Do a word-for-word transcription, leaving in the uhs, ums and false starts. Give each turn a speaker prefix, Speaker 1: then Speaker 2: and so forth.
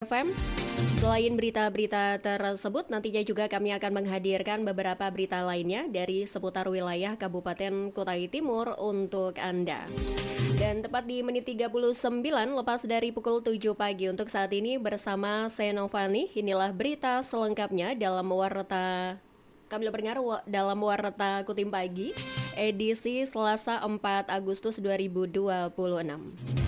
Speaker 1: F M. Selain berita-berita tersebut, nantinya juga kami akan menghadirkan beberapa berita lainnya dari seputar wilayah Kabupaten Kutai Timur untuk Anda. Dan tepat di menit tiga puluh sembilan lepas dari pukul tujuh pagi untuk saat ini bersama Senovani, inilah berita selengkapnya dalam Warta Kamila Pendengar dalam Warta Kutim Pagi edisi Selasa empat Agustus dua ribu dua puluh enam.